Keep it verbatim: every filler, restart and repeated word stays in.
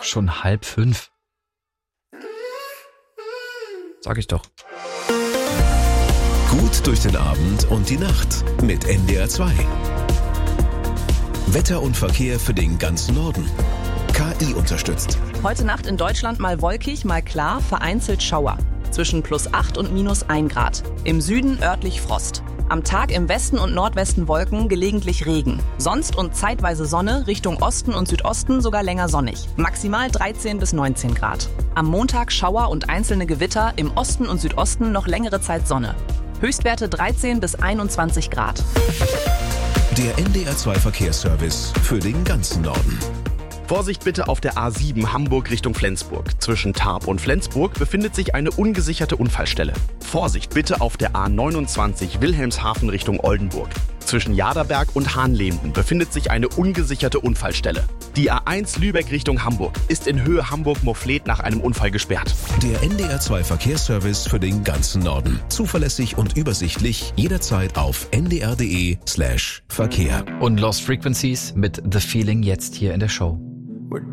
Schon halb fünf. Sag ich doch. Gut durch den Abend und die Nacht mit N D R zwei. Wetter und Verkehr für den ganzen Norden. K I unterstützt. Heute Nacht in Deutschland mal wolkig, mal klar, vereinzelt Schauer. Zwischen plus acht und minus ein Grad. Im Süden örtlich Frost. Am Tag im Westen und Nordwesten Wolken, gelegentlich Regen. Sonst und zeitweise Sonne, Richtung Osten und Südosten sogar länger sonnig. Maximal dreizehn bis neunzehn Grad. Am Montag Schauer und einzelne Gewitter, im Osten und Südosten noch längere Zeit Sonne. Höchstwerte dreizehn bis einundzwanzig Grad. Der N D R zwei Verkehrsservice für den ganzen Norden. Vorsicht bitte auf der A sieben Hamburg Richtung Flensburg. Zwischen Tarp und Flensburg befindet sich eine ungesicherte Unfallstelle. Vorsicht bitte auf der A neunundzwanzig Wilhelmshaven Richtung Oldenburg. Zwischen Jaderberg und Hahnlehmden befindet sich eine ungesicherte Unfallstelle. Die A eins Lübeck Richtung Hamburg ist in Höhe Hamburg-Mofflet nach einem Unfall gesperrt. Der N D R zwei Verkehrsservice für den ganzen Norden. Zuverlässig und übersichtlich, jederzeit auf n d r punkt d e slash Verkehr. Und Lost Frequencies mit The Feeling jetzt hier in der Show.